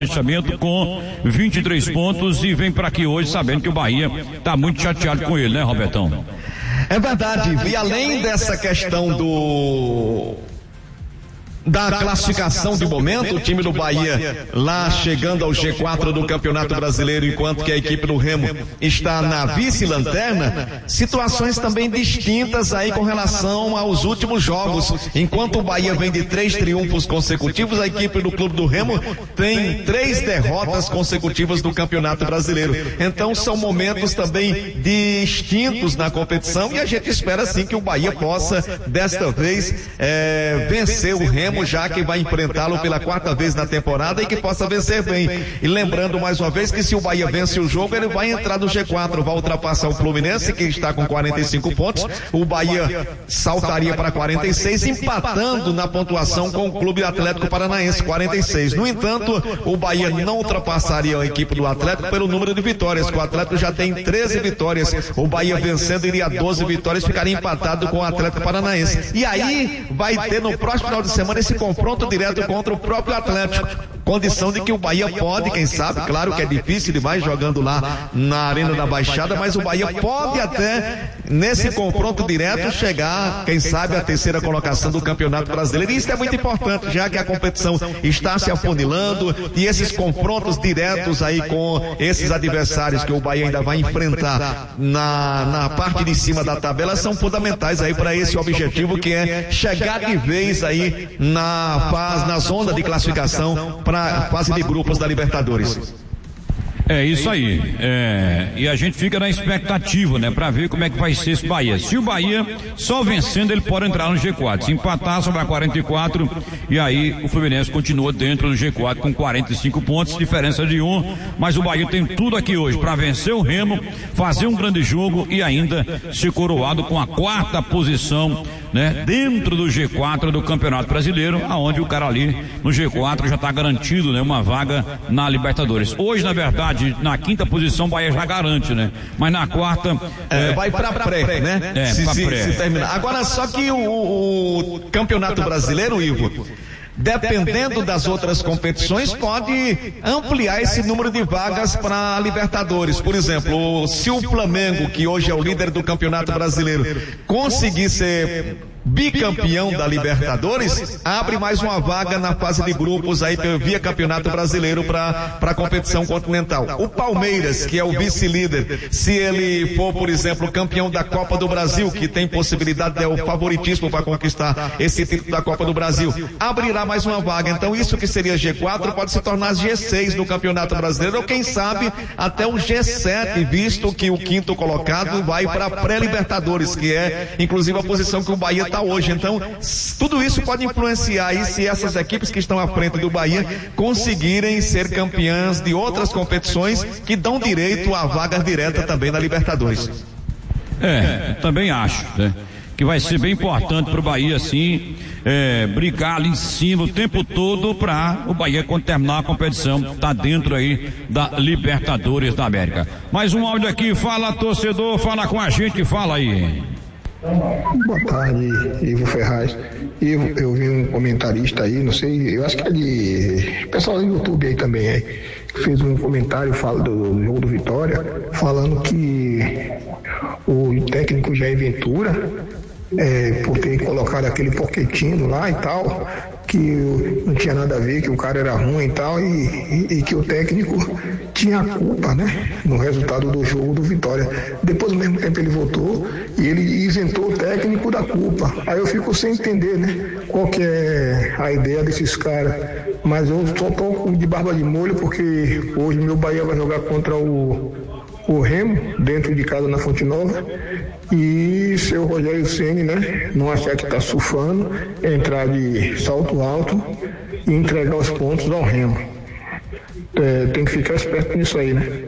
fechamento com 23 pontos e vem para aqui hoje sabendo que o Bahia está muito chateado com ele, né, Robertão? É verdade, e além dessa questão da classificação de momento, o time do Bahia lá chegando ao G4 do Campeonato Brasileiro, enquanto que a equipe do Remo está na vice-lanterna, situações também distintas aí com relação aos últimos jogos. Enquanto o Bahia vem de 3 triunfos consecutivos, a equipe do Clube do Remo tem 3 derrotas consecutivas do Campeonato Brasileiro. Então são momentos também distintos na competição e a gente espera sim que o Bahia possa desta vez vencer o Remo, já que vai enfrentá-lo pela 4ª vez na temporada e que possa vencer bem. E lembrando mais uma vez que se o Bahia vence o jogo, ele vai entrar no G4, vai ultrapassar o Fluminense, que está com 45 pontos. O Bahia saltaria para 46, empatando na pontuação com o Clube Atlético Paranaense, 46. No entanto, o Bahia não ultrapassaria a equipe do Atlético pelo número de vitórias, que o Atlético já tem 13 vitórias. O Bahia vencendo iria a 12 vitórias, ficaria empatado com o Atlético Paranaense. E aí vai ter no próximo final de semana esse confronto direto contra o próprio Atlético, condição de que o Bahia pode, quem sabe, claro que é difícil demais jogando lá na Arena da Baixada, mas o Bahia pode até nesse confronto direto chegar, quem sabe, à 3ª colocação do Campeonato Brasileiro. E isso é muito importante, já que a competição está se afunilando e esses confrontos diretos aí com esses adversários que o Bahia ainda vai enfrentar na parte de cima da tabela são fundamentais aí para esse objetivo, que é chegar de vez aí na zona de classificação para a fase de grupos da Libertadores. É isso aí, e a gente fica na expectativa, né, pra ver como é que vai ser esse Bahia. Se o Bahia só vencendo, ele pode entrar no G4, se empatar só vai 44, e aí o Fluminense continua dentro do G4 com 45 pontos, diferença de 1, mas o Bahia tem tudo aqui hoje pra vencer o Remo, fazer um grande jogo e ainda ser coroado com a 4ª posição, né, dentro do G4 do Campeonato Brasileiro, aonde o cara ali no G4 já tá garantido, né, uma vaga na Libertadores. Hoje, na verdade, na 5ª posição o Bahia já garante, né? Mas na 4ª vai pra pré, né? Se terminar. Agora, só que o Campeonato Brasileiro, Ivo, dependendo das outras competições, pode ampliar esse número de vagas para a Libertadores. Por exemplo, se o Flamengo, que hoje é o líder do Campeonato Brasileiro, conseguir ser bicampeão da Libertadores, abre mais uma vaga na fase de grupos aí via Campeonato Brasileiro para a competição continental. O Palmeiras, que é o vice-líder, se ele for, por exemplo, campeão da Copa do Brasil, que tem possibilidade, é o favoritismo para conquistar esse título da Copa do Brasil, abrirá mais uma vaga. Então isso que seria G4 pode se tornar G6 no Campeonato Brasileiro, ou quem sabe até o G7, visto que o 5º colocado vai para a pré-Libertadores, que é inclusive a posição que o Bahia está hoje. Então tudo isso pode influenciar aí se essas equipes que estão à frente do Bahia conseguirem ser campeãs de outras competições que dão direito a vagas diretas também na Libertadores. Também acho, né, que vai ser bem importante para o Bahia assim, brigar ali em cima o tempo todo para o Bahia, quando terminar a competição, tá dentro aí da Libertadores da América. Mais um áudio aqui, fala torcedor, fala com a gente, fala aí. Boa tarde, Ivo Ferraz. Ivo, eu vi um comentarista aí, não sei, eu acho que é de pessoal do YouTube aí também, aí, que fez um comentário do jogo do Vitória, falando que o técnico Jair Ventura, por ter colocado aquele Pochettino lá e tal, que não tinha nada a ver, que o cara era ruim e tal, e que o técnico tinha a culpa, né, no resultado do jogo do Vitória. Depois, ao mesmo tempo, ele votou e ele isentou o técnico da culpa. Aí eu fico sem entender, né, qual que é a ideia desses caras. Mas eu só tô de barba de molho, porque hoje meu Bahia vai jogar contra o Remo, dentro de casa na Fonte Nova, e seu Rogério Ceni, né, não achar que tá surfando, entrar de salto alto e entregar os pontos ao Remo. Tem que ficar esperto nisso aí, né?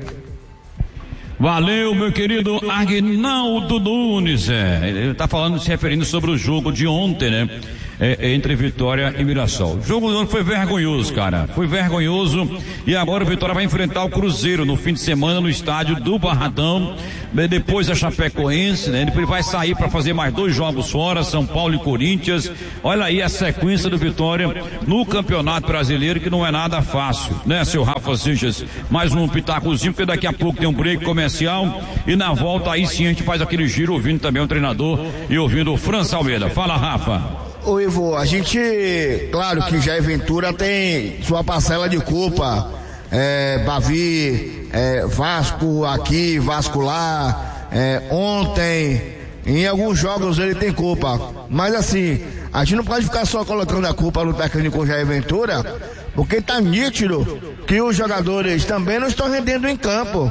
Valeu, meu querido Aguinaldo Nunes. Ele tá falando, se referindo sobre o jogo de ontem, né? entre Vitória e Mirassol. O jogo do ano foi vergonhoso, cara. Foi vergonhoso. E agora o Vitória vai enfrentar o Cruzeiro no fim de semana no estádio do Barradão. Depois a Chapecoense, né? Ele vai sair para fazer mais 2 jogos fora, São Paulo e Corinthians. Olha aí a sequência do Vitória no Campeonato Brasileiro, que não é nada fácil, né, seu Rafa Seixas? Mais um pitacozinho, porque daqui a pouco tem um break comercial e na volta aí sim a gente faz aquele giro ouvindo também o treinador e ouvindo o França Almeida. Fala, Rafa. Ô Ivo, a gente, claro que Jair Ventura tem sua parcela de culpa, Bavi, Vasco aqui, Vasco lá, ontem, em alguns jogos ele tem culpa, mas assim, a gente não pode ficar só colocando a culpa no técnico Jair Ventura, porque tá nítido que os jogadores também não estão rendendo em campo,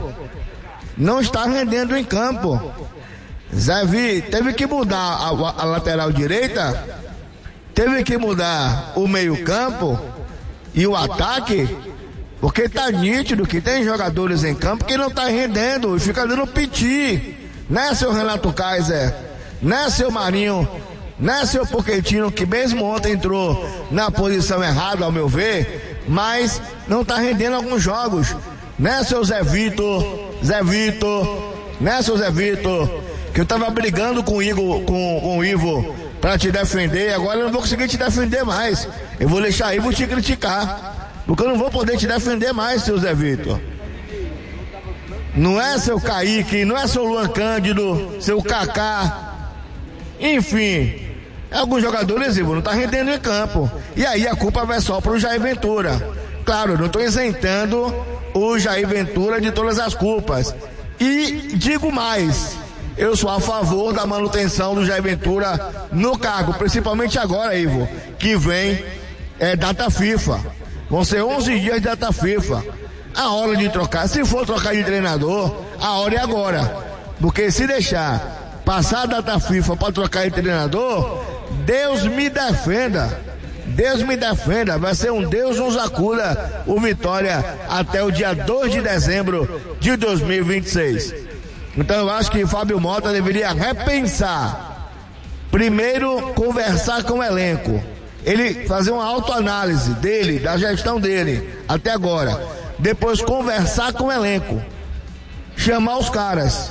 Zé Vi teve que mudar a lateral direita, teve que mudar o meio-campo e o ataque, porque tá nítido que tem jogadores em campo que não tá rendendo e fica dando piti, né, seu Renato Kaiser, né, seu Marinho, né, seu Pochettino, que mesmo ontem entrou na posição errada, ao meu ver, mas não tá rendendo alguns jogos, né, seu Zé Vitor, né, seu Zé Vitor, que eu tava brigando com o Ivo pra te defender, agora eu não vou conseguir te defender mais. Eu vou deixar Ivo te criticar, porque eu não vou poder te defender mais, seu Zé Vitor. Não é seu Kaique, não é seu Luan Cândido, seu Kaká. Enfim, alguns jogadores, Ivo, não tá rendendo em campo. E aí a culpa vai só pro Jair Ventura. Claro, eu não tô isentando o Jair Ventura de todas as culpas. E digo mais, eu sou a favor da manutenção do Jair Ventura no cargo, principalmente agora, Ivo, que vem data FIFA. Vão ser 11 dias de data FIFA. A hora de trocar, se for trocar de treinador, a hora é agora. Porque se deixar passar a data FIFA para trocar de treinador, Deus me defenda. Vai ser um Deus nos acuda o Vitória até o dia 2 de dezembro de 2026. Então eu acho que Fábio Mota deveria repensar. Primeiro, conversar com o elenco. Ele fazer uma autoanálise dele, da gestão dele, até agora. Depois conversar com o elenco. Chamar os caras.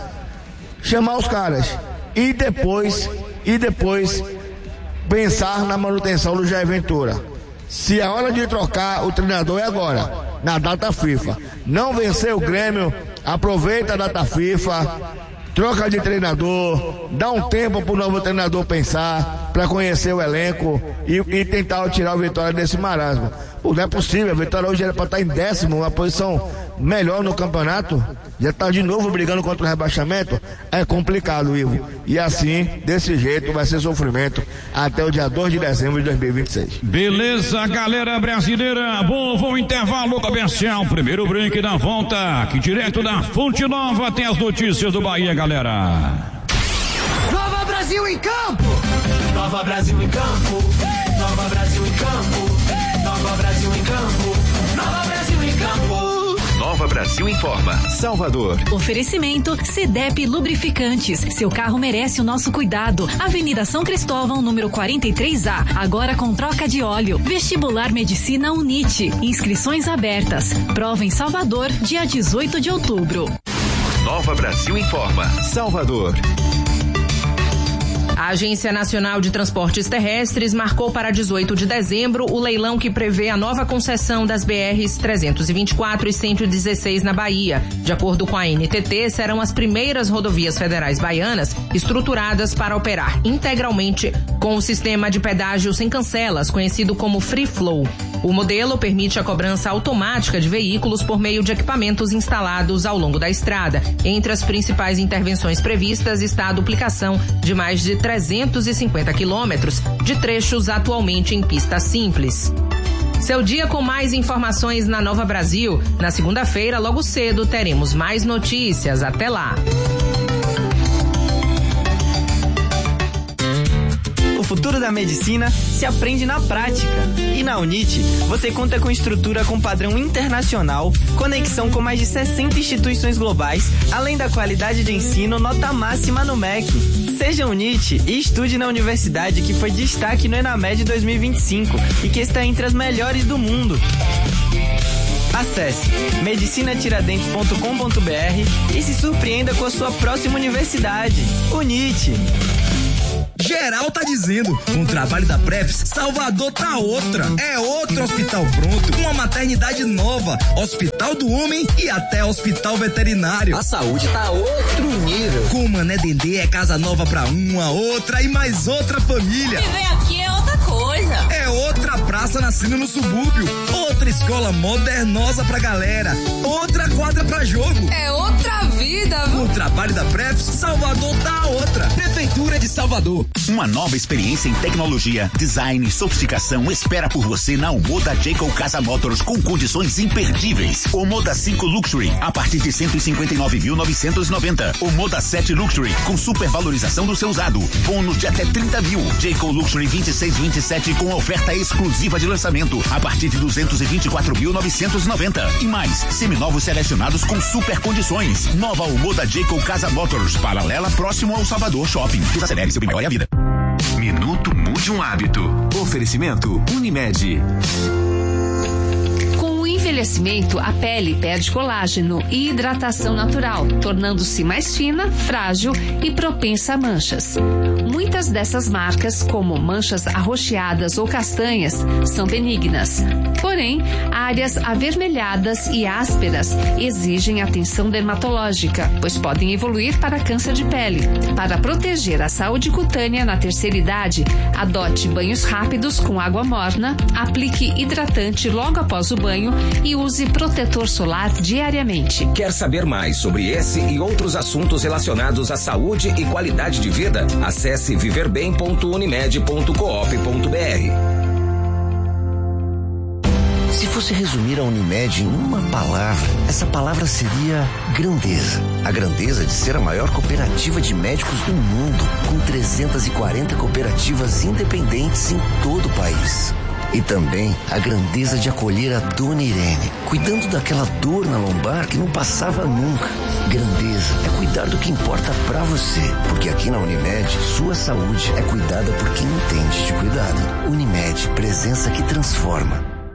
E depois pensar na manutenção do Jair Ventura. Se a hora de trocar o treinador é agora, na data FIFA. Não venceu o Grêmio, aproveita a data FIFA, troca de treinador, dá um tempo pro novo treinador pensar, para conhecer o elenco e tentar tirar o Vitória desse marasmo. Pô, não é possível, a Vitória hoje era para estar em 10º, uma posição melhor no campeonato, já tá de novo brigando contra o rebaixamento. É complicado, Ivo, e assim, desse jeito vai ser sofrimento até o dia 2 de dezembro de 2026. Beleza, galera brasileira, bom, vou intervalo comercial, primeiro break da volta, aqui direto da Fonte Nova tem as notícias do Bahia, galera. Nova Brasil em campo! Nova Brasil em campo! Nova Brasil em campo! Nova Brasil em campo! Nova Brasil em campo! Nova Brasil informa. Salvador. Oferecimento CDEP Lubrificantes. Seu carro merece o nosso cuidado. Avenida São Cristóvão, número 43A. Agora com troca de óleo. Vestibular Medicina UNIT. Inscrições abertas. Prova em Salvador, dia 18 de outubro. Nova Brasil informa. Salvador. A Agência Nacional de Transportes Terrestres marcou para 18 de dezembro o leilão que prevê a nova concessão das BRs 324 e 116 na Bahia. De acordo com a NTT, serão as primeiras rodovias federais baianas estruturadas para operar integralmente com o sistema de pedágio sem cancelas, conhecido como Free Flow. O modelo permite a cobrança automática de veículos por meio de equipamentos instalados ao longo da estrada. Entre as principais intervenções previstas está a duplicação de mais de 350 quilômetros de trechos atualmente em pista simples. Seu dia com mais informações na Nova Brasil. Na segunda-feira, logo cedo, teremos mais notícias. Até lá. futuro da medicina se aprende na prática. E na UNIT, você conta com estrutura com padrão internacional, conexão com mais de 60 instituições globais, além da qualidade de ensino nota máxima no MEC. Seja UNIT e estude na universidade que foi destaque no ENAMED 2025 e que está entre as melhores do mundo. Acesse medicinatiradentes.com.br e se surpreenda com a sua próxima universidade. UNIT. Geral tá dizendo, com o trabalho da Prefs, Salvador tá outra. É outro hospital pronto, uma maternidade nova, hospital do homem e até hospital veterinário. A saúde tá outro nível. Com o Mané Dendê é casa nova pra uma, outra e mais outra família. Viver aqui é outra coisa. É outra praça nascendo no subúrbio, outra escola modernosa pra galera, outra quadra pra jogo. É outra vida. Com o trabalho da Prefs, Salvador tá outra. Prefeitura de Salvador. Uma nova experiência em tecnologia, design e sofisticação espera por você na Omoda Jacob Casa Motors com condições imperdíveis. Omoda 5 Luxury a partir de 159.990. Omoda 7 Luxury com supervalorização do seu usado. Bônus de até 30 mil. Jacob Luxury 2627 com oferta exclusiva de lançamento a partir de 224.990. E mais, seminovos selecionados com super condições. Nova Omoda Jacob Casa Motors, paralela próximo ao Salvador Shopping. Desacelere seu melhor e a vida. Minuto Mude um Hábito. Oferecimento Unimed. Com o envelhecimento, a pele perde colágeno e hidratação natural, tornando-se mais fina, frágil e propensa a manchas. Muitas dessas marcas, como manchas arroxeadas ou castanhas, são benignas. Porém, áreas avermelhadas e ásperas exigem atenção dermatológica, pois podem evoluir para câncer de pele. Para proteger a saúde cutânea na terceira idade, adote banhos rápidos com água morna, aplique hidratante logo após o banho e use protetor solar diariamente. Quer saber mais sobre esse e outros assuntos relacionados à saúde e qualidade de vida? Acesse viverbem.unimed.coop.br. Se fosse resumir a Unimed em uma palavra, essa palavra seria grandeza. A grandeza de ser a maior cooperativa de médicos do mundo, com 340 cooperativas independentes em todo o país. E também a grandeza de acolher a Dona Irene, cuidando daquela dor na lombar que não passava nunca. Grandeza é cuidar do que importa pra você, porque aqui na Unimed, sua saúde é cuidada por quem entende de cuidado. Unimed, presença que transforma.